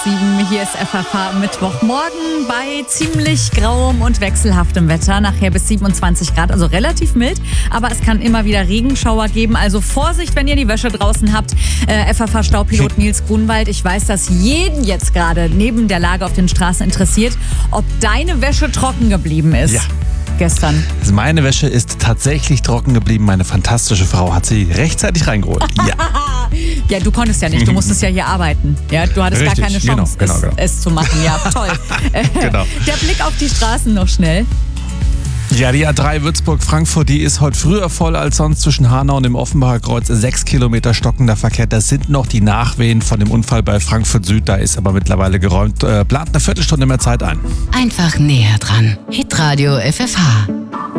Hier ist FFH am Mittwochmorgen bei ziemlich grauem und wechselhaftem Wetter. Nachher bis 27 Grad, also relativ mild. Aber es kann immer wieder Regenschauer geben. Also Vorsicht, wenn ihr die Wäsche draußen habt. FFH-Staupilot Nils Grunwald, ich weiß, dass jeden jetzt gerade neben der Lage auf den Straßen interessiert, ob deine Wäsche trocken geblieben ist. Ja. Gestern. Also meine Wäsche ist tatsächlich trocken geblieben. Meine fantastische Frau hat sie rechtzeitig reingeholt. Ja. Ja, du konntest ja nicht, du musstest ja hier arbeiten. Ja, du hattest Richtig, gar keine Chance, genau. Es zu machen. Ja, toll. Genau. Der Blick auf die Straßen noch schnell. Ja, die A3 Würzburg-Frankfurt, die ist heute früher voll als sonst zwischen Hanau und dem Offenbacher Kreuz. 6 Kilometer stockender Verkehr. Das sind noch die Nachwehen von dem Unfall bei Frankfurt Süd. Da ist aber mittlerweile geräumt. Plant eine Viertelstunde mehr Zeit ein. Einfach näher dran. Hitradio FFH.